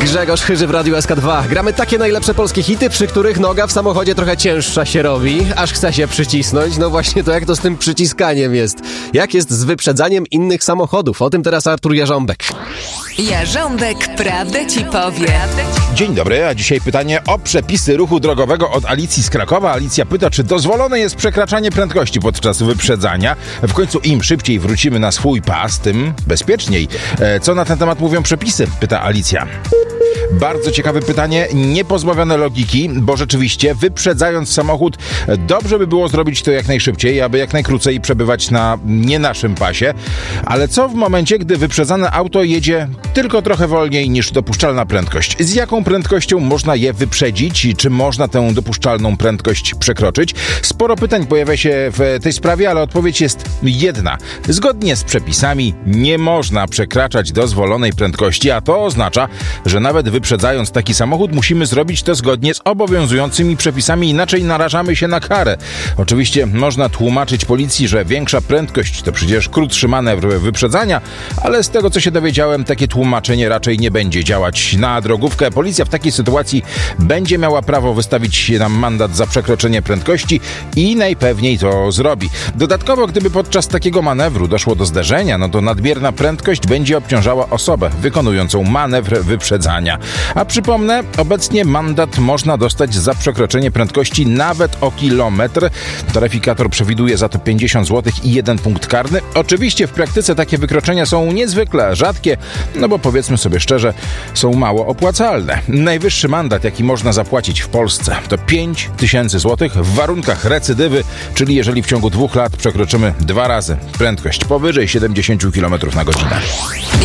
Grzegorz Chyży w Radiu SK2. Gramy takie najlepsze polskie hity, przy których noga w samochodzie trochę cięższa się robi, aż chce się przycisnąć. No właśnie to jak to z tym przyciskaniem jest? Jak jest z wyprzedzaniem innych samochodów? O tym teraz Artur Jarząbek. Jarząbek prawdę ci powie. Dzień dobry, a dzisiaj pytanie o przepisy ruchu drogowego od Alicji z Krakowa. Alicja pyta, czy dozwolone jest przekraczanie prędkości podczas wyprzedzania. W końcu im szybciej wrócimy na swój pas, tym bezpieczniej. Co na ten temat mówią przepisy? Pyta Alicja. Bardzo ciekawe pytanie, niepozbawione logiki, bo rzeczywiście wyprzedzając samochód dobrze by było zrobić to jak najszybciej, aby jak najkrócej przebywać na nie naszym pasie. Ale co w momencie, gdy wyprzedzane auto jedzie tylko trochę wolniej niż dopuszczalna prędkość? Z jaką prędkością można je wyprzedzić i czy można tę dopuszczalną prędkość przekroczyć? Sporo pytań pojawia się w tej sprawie, ale odpowiedź jest jedna. Zgodnie z przepisami nie można przekraczać dozwolonej prędkości, a to oznacza, że nawet wyprzedzając taki samochód musimy zrobić to zgodnie z obowiązującymi przepisami, inaczej narażamy się na karę. Oczywiście można tłumaczyć policji, że większa prędkość to przecież krótszy manewr wyprzedzania, ale z tego co się dowiedziałem, takie tłumaczenie raczej nie będzie działać na drogówkę. Policja w takiej sytuacji będzie miała prawo wystawić nam mandat za przekroczenie prędkości i najpewniej to zrobi. Dodatkowo, gdyby podczas takiego manewru doszło do zderzenia, no to nadmierna prędkość będzie obciążała osobę wykonującą manewr wyprzedzania. A przypomnę, obecnie mandat można dostać za przekroczenie prędkości nawet o kilometr. Taryfikator przewiduje za to 50 zł i 1 punkt karny. Oczywiście w praktyce takie wykroczenia są niezwykle rzadkie, no bo powiedzmy sobie szczerze, są mało opłacalne. Najwyższy mandat, jaki można zapłacić w Polsce, to 5000 zł w warunkach recydywy, czyli jeżeli w ciągu 2 lat przekroczymy 2 razy prędkość powyżej 70 km na godzinę.